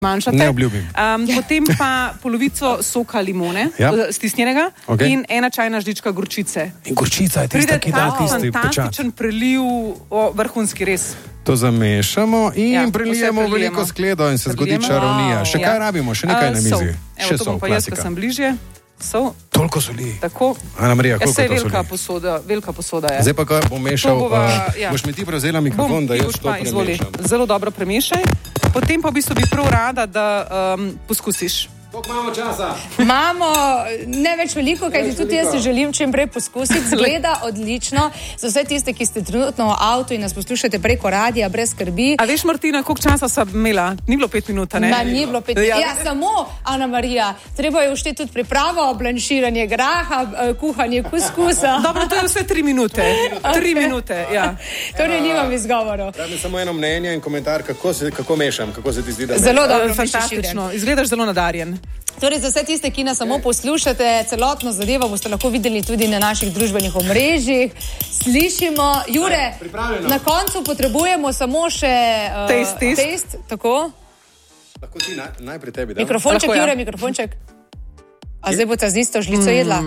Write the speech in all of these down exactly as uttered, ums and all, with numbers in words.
manjšate. Ne obljubim. Um, potem pa polovico soka limone, ja. stisnjenega, okay. in ena čajna žlička gorčice. In gorčica je tista, ki da tisti pečat. Fantastičen preliv, o, vrhunski res. To zamešamo in Ja, prelijemo vse veliko prelijemo. skledo in se zgodi Prelijemo. čarovnija. Še Ja. kaj rabimo? Še nekaj Uh, na sol. mizi. Evo, Še to sol, bom pa jaz, ko klasika. sem bližje. Sol. Toliko soli. Tako. Ana Marija, koliko Jaz se je to velika soli? posoda, velika posoda je. Zdaj pa, ko bom mešal, To bova, uh, ja. boš mi ti prevzela mikrofon, Bom, da ti jaz boš to pa, izvoli. premešam. Zelo dobro premešaj. Potem pa v bistvu bi prav rada, da um, poskusiš. Koliko imamo časa? Imamo ne več veliko, kajti tudi jaz si želim čim prej poskusiti. Zgleda odlično. Za vse tiste, ki ste trenutno v avtu in nas poslušate preko radija, brez skrbi. A veš, Martina, koliko časa sem imela? Ni bilo pet minut, ne? Ma, ni bilo pet minut. Ja, Ja, samo, Ana Marija, treba je ušteti tudi pripravo, blanširanje graha, eh, kuhanje kuskusa. Dobro, to je vse tri minute. Tri minute, ja. Torej nimam izgovorov. Daj mi samo eno mnenje in komentar, kako, se, kako mešam, kako se ti zdi, da Zelo dobro, Uh, fantastično. Izgledaš zelo nadarjen. Torej, za vse tiste, ki nas samo poslušate, celotno zadevo boste lahko videli tudi na naših družbenih omrežjih. Slišimo, Jure, pripravljeno. na koncu potrebujemo samo še uh, Test, test. test, tako. Lahko ti naj, najprej tebi, da? Mikrofonček, Lahko, ja. Jure, mikrofonček. A zdaj bo ta z isto žlico jedla?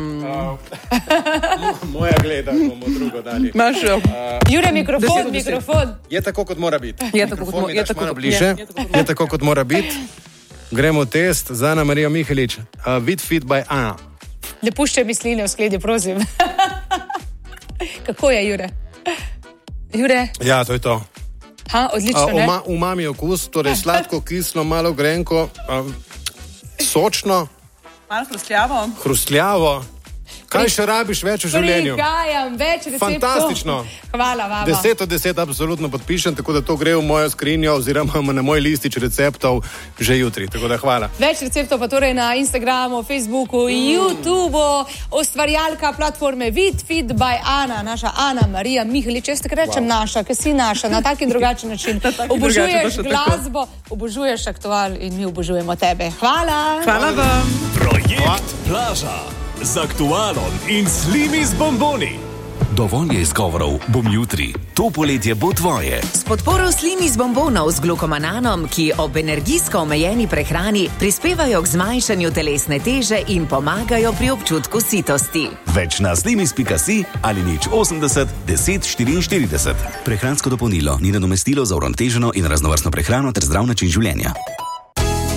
Moja gleda, bomo drugo dali. Imaš, uh, Jure, mikrofon, deset od deset. mikrofon. Je tako, kot mora biti. Je tako, kot Mikrofon mo- mi je daš tako, malo kot- bliže. je- je tako, kot- Je tako, kot mora biti. Gremo v test za Ana Marijo Mihelič. Uh, With Fit by Ana. Ne puščaj misline v skledi, prosim. Kako je, Jure? Jure? Ja, to je to. Ha, odlično, Uh, ne? uma, umami okus, torej sladko, kislo, malo grenko, uh, sočno, malo hrustljavo. hrustljavo. Kaj še rabiš več v življenju? Prigajam več receptov. Fantastično. Hvala vam. Deset od deset absolutno podpišem, tako da to gre v mojo skrinjo oziroma na moj listič receptov že jutri. Tako da hvala. Več receptov pa torej na Instagramu, Facebooku, mm. YouTubeu, ustvarjalka platforme With Fit by Ana, naša Ana Marija Mihelič. Jaz tako rečem wow. naša, ker si naša, na tak in drugačen način. Obožuješ glasbo, obožuješ aktual in mi obožujemo tebe. Hvala. Hvala vam. Projekt Plaža z aktualom in slimi z bomboni. Dovolj je izgovorov, bom jutri. To poletje bo tvoje. S podporo slimi z bombonov z glukomananom, ki ob energijsko omejeni prehrani prispevajo k zmanjšanju telesne teže in pomagajo pri občutku sitosti. Več na slimis pika si ali nič osemdeset deset štiriinštirideset. Prehransko dopolnilo ni nadomestilo za uravnoteženo in raznovrstno prehrano ter zdrav način življenja.